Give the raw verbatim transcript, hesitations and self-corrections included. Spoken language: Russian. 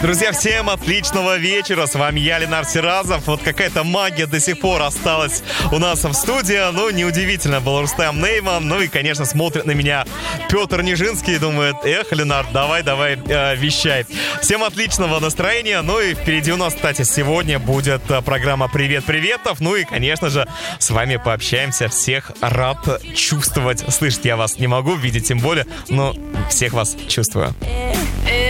Друзья, всем отличного вечера. С вами я, Ленар Сиразов. Вот какая-то магия до сих пор осталась у нас в студии. Ну, неудивительно, был Рустам Нейман. Ну и, конечно, смотрит на меня Петр Нижинский и думает: эх, Ленар, давай, давай, э, вещай. Всем отличного настроения. Ну и впереди у нас, кстати, сегодня будет программа «Привет, приветов». Ну и, конечно же, с вами пообщаемся. Всех рад чувствовать. Слышать я вас не могу, видеть тем более, но всех вас чувствую.